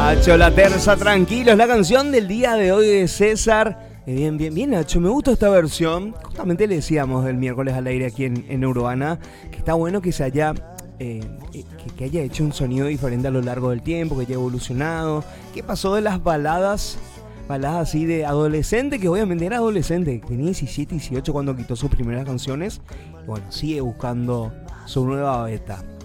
Nacho, la terza, tranquilos. La canción del día de hoy de César. Bien, Nacho, me gusta esta versión. Justamente le decíamos el miércoles al aire aquí en Urbana que está bueno que se haya que haya hecho un sonido diferente a lo largo del tiempo, que haya evolucionado. ¿Qué pasó de las baladas así de adolescente? Que obviamente era adolescente, tenía 17, 18 cuando quitó sus primeras canciones. Y bueno, sigue buscando su nueva beta.